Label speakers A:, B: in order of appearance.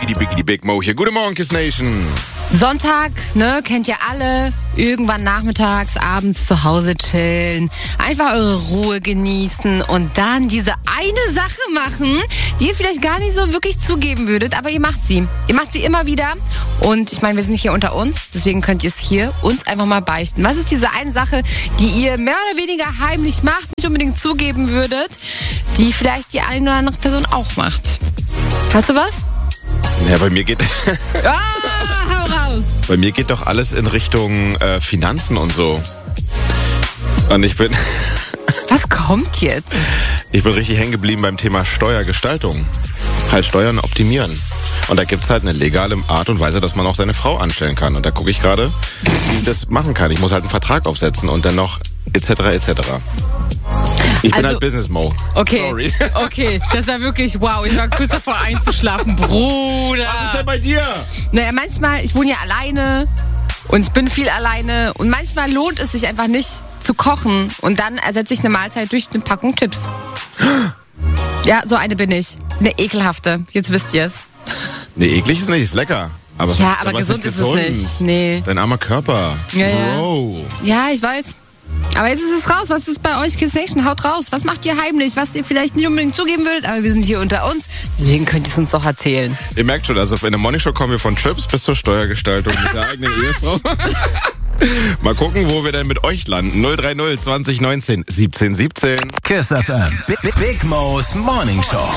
A: Die Big Mo hier. Guten Morgen, Kiss Nation.
B: Sonntag, ne, kennt ihr alle. Irgendwann nachmittags, abends zu Hause chillen. Einfach eure Ruhe genießen und dann diese eine Sache machen, die ihr vielleicht gar nicht so wirklich zugeben würdet, aber ihr macht sie. Ihr macht sie immer wieder. Und ich meine, wir sind hier unter uns, deswegen könnt ihr es hier uns einfach mal beichten. Was ist diese eine Sache, die ihr mehr oder weniger heimlich macht, nicht unbedingt zugeben würdet, die vielleicht die eine oder andere Person auch macht? Hast du was?
A: Ja, bei mir geht...
B: Hau raus!
A: Bei mir geht doch alles in Richtung Finanzen und so. Und ich bin...
B: Was kommt jetzt?
A: Ich bin richtig hängen geblieben beim Thema Steuergestaltung. Halt Steuern optimieren. Und da gibt's halt eine legale Art und Weise, dass man auch seine Frau anstellen kann. Und da gucke ich gerade, wie ich das machen kann. Ich muss halt einen Vertrag aufsetzen und dann noch etc. etc. Ich bin halt Business Mo.
B: Okay,
A: Sorry.
B: Okay, das war wirklich wow. Ich war kurz davor einzuschlafen, Bruder.
A: Was ist denn bei dir?
B: Naja, manchmal, ich wohne ja alleine und ich bin viel alleine und manchmal lohnt es sich einfach nicht zu kochen und dann ersetze ich eine Mahlzeit durch eine Packung Chips. Ja, so eine bin ich. Eine ekelhafte. Jetzt wisst ihr es.
A: Nee, eklig ist nicht, ist lecker. Aber
B: ja, aber gesund ist es nicht. Nee.
A: Dein armer Körper.
B: Ja,
A: Bro.
B: Ja, ich weiß. Aber jetzt ist es raus. Was ist bei euch, Kiss Nation? Haut raus. Was macht ihr heimlich? Was ihr vielleicht nicht unbedingt zugeben würdet, aber wir sind hier unter uns. Deswegen könnt ihr es uns doch erzählen.
A: Ihr merkt schon, also in der Morning Show kommen wir von Chips bis zur Steuergestaltung mit der eigenen Ehefrau. Mal gucken, wo wir denn mit euch landen. 030 2019 17 17.
C: Kiss FM. Big Mo's Morning Show.